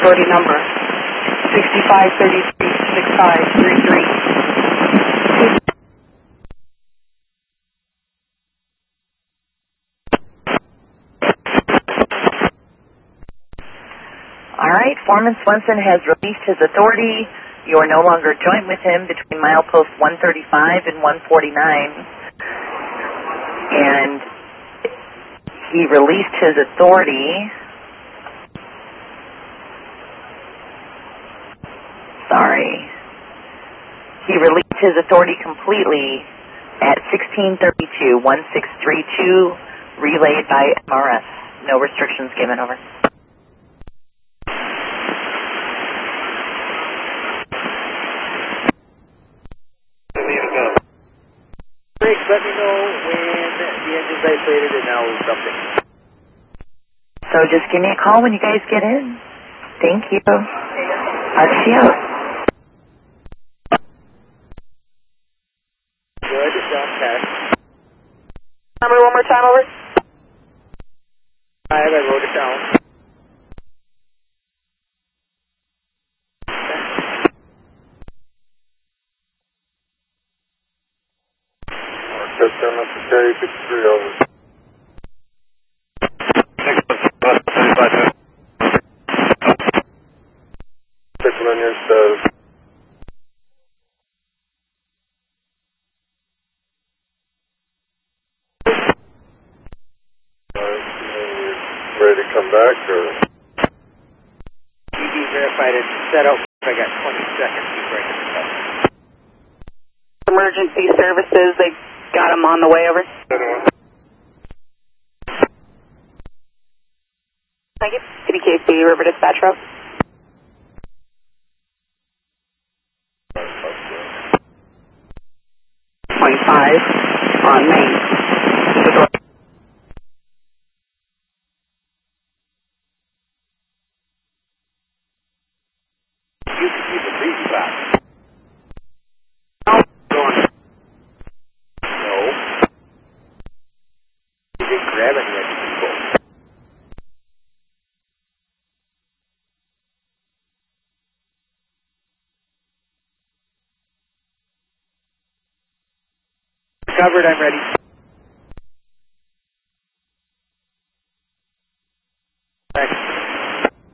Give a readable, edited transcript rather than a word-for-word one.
authority number 6533-6533. All right, Foreman Swenson has released his authority. You are no longer joint with him between milepost 135 and 149. And he released his authority. Sorry. He released his authority completely at 1632, 1632, relayed by MRS. No restrictions given, over. Let me know when the engine's isolated and I'll dump it. So just give me a call when you guys get in. Thank you. RTC out. Good, down pass. Number one more time, over. 5, I wrote it down. Touchdown necessary, 53 over. Circle on your status. Ready to come back, or? ED verified and set up. I got 20 seconds before I get the call. Emergency services, they got him on the way, over. Thank you. CBKC, River Dispatch Route. On Main. You can keep a breeze back. No. You didn't grab it yet, you can go. Covered, I'm ready.